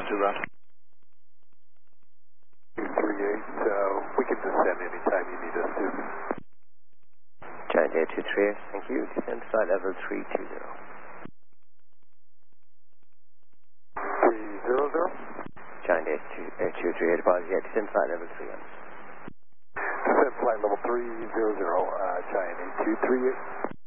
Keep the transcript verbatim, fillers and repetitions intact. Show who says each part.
Speaker 1: Roger that.
Speaker 2: two three eight, uh, we can descend anytime you need us to.
Speaker 3: Giant Air two three eight, thank you. Descend flight level three two zero.
Speaker 2: three zero zero?
Speaker 3: Giant Air two three eight, apologies, yeah, descend flight level three hundred.
Speaker 2: Descend flight level three zero zero, uh, Giant Air two three eight.